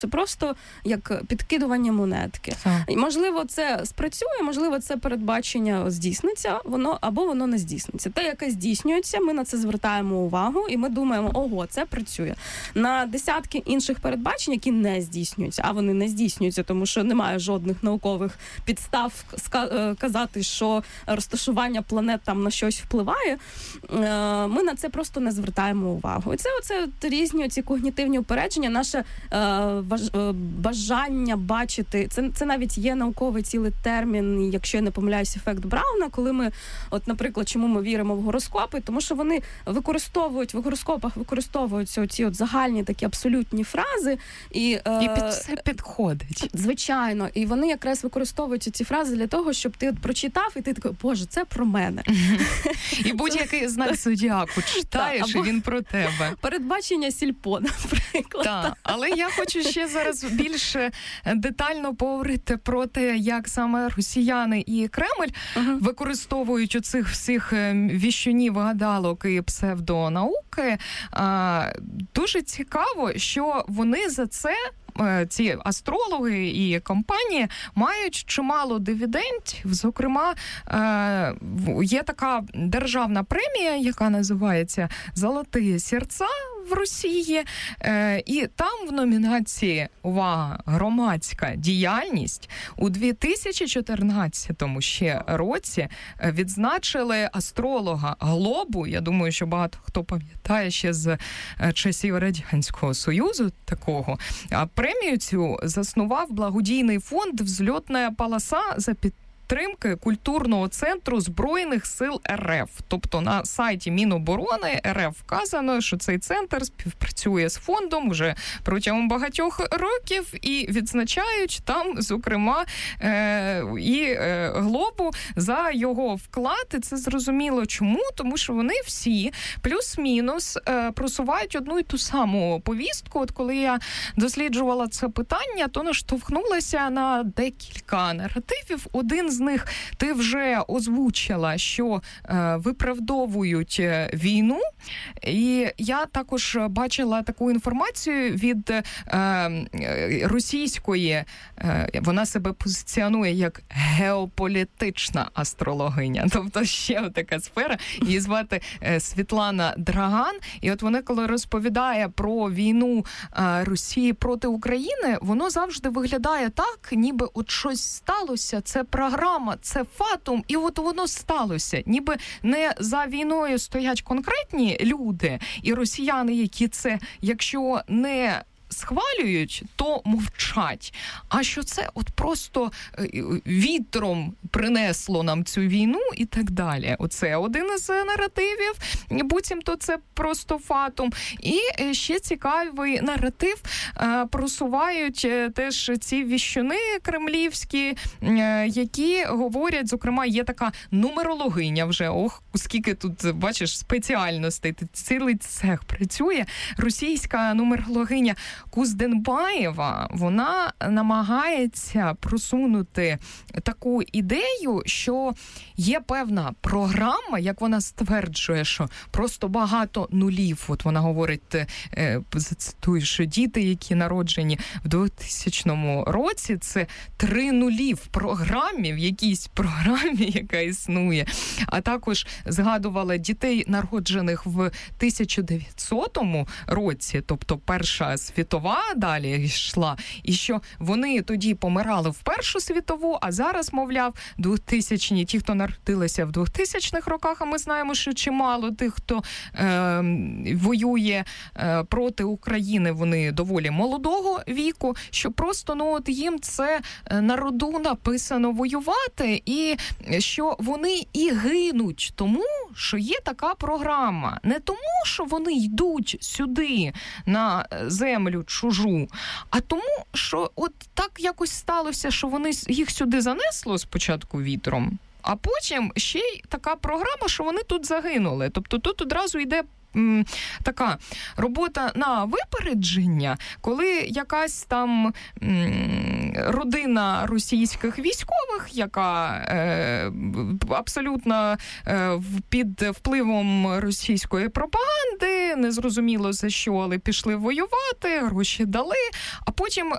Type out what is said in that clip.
Це просто як підкидування монетки. І, можливо, це спрацює, можливо, це передбачення здійсниться, воно не здійсниться. Те, яке здійснюється, ми на це звертаємо увагу, і ми думаємо, ого, це працює. На десятки інших передбачень, які не здійснюються, а вони не здійснюються, тому що немає жодних наукових підстав казати, що розташування планет там на щось впливає, ми на це просто не звертаємо увагу. І це різні ці когнітивні упередження, наше бажання бачити, це навіть є науковий цілий термін, якщо я не помиляюсь, ефект Брауна, коли ми, от, наприклад, чому ми віримо в гороскопи, тому що вони в гороскопах використовуються оці от загальні такі абсолютні фрази. І під все підходить. Звичайно. І вони якраз використовують ці фрази для того, щоб ти от прочитав, і ти такий, боже, це про мене. І будь-який знак зодіаку читаєш, і він про тебе. Передбачення сільпо, наприклад. Так, але я хочу ще зараз більш детально поговорити про те, як саме росіяни і Кремль використовують оцих всіх віщунів, гадалок і псевдонауки. Дуже цікаво, що вони за це, ці астрологи і компанії, мають чимало дивідендів. Зокрема, є така державна премія, яка називається «Золоті серця» в Росії, і там в номінації, увага, громадська діяльність у 2014 ще році відзначили астролога Глобу. Я думаю, що багато хто пам'ятає ще з часів Радянського Союзу такого. А премію цю заснував благодійний фонд «Взльотна полоса» за підтримки культурного центру Збройних сил РФ. Тобто на сайті Міноборони РФ вказано, що цей центр співпрацює з фондом вже протягом багатьох років і відзначають там, зокрема, і Глобу за його вклад. І це зрозуміло чому, тому що вони всі плюс-мінус просувають одну і ту саму повістку. От коли я досліджувала це питання, то наштовхнулася на декілька наративів. Один з них ти вже озвучила, що виправдовують війну. І я також бачила таку інформацію від російської, вона себе позиціонує як геополітична астрологиня. Тобто ще така сфера. Її звати Світлана Драган. І от вона, коли розповідає про війну Росії проти України, воно завжди виглядає так, ніби от щось сталося, це програма, це фатум, і от воно сталося. Ніби не за війною стоять конкретні люди і росіяни, які це, якщо не схвалюють, то мовчать. А що це от просто вітром принесло нам цю війну і так далі. Оце один із наративів. Буцімто це просто фатум. І ще цікавий наратив просувають теж ці віщуни кремлівські, які говорять, зокрема, є така нумерологиня вже. Ох, скільки тут, бачиш, спеціальностей. Цілий цех працює. Російська нумерологиня Кузденбаєва, вона намагається просунути таку ідею, що є певна програма, як вона стверджує, що просто багато нулів. От вона говорить, зацитую, що діти, які народжені в 2000 році, це 3 нулі в програмі, в якійсь програмі, яка існує. А також згадувала дітей, народжених в 1900 році, тобто Перша світова далі йшла, і що вони тоді помирали в Першу світову, а зараз, мовляв, 2000-ні, ті, хто народилися в 2000-х роках, а ми знаємо, що чимало тих, хто воює проти України, вони доволі молодого віку, що просто, ну, от їм це на роду написано воювати, і що вони і гинуть тому, що є така програма. Не тому, що вони йдуть сюди на землю чужу, а тому, що от так якось сталося, що їх сюди занесло спочатку вітром, а потім ще й така програма, що вони тут загинули. Тобто тут одразу йде така робота на випередження, коли якась там родина російських військових, яка абсолютно під впливом російської пропаганди, незрозуміло за що, але пішли воювати, гроші дали, а потім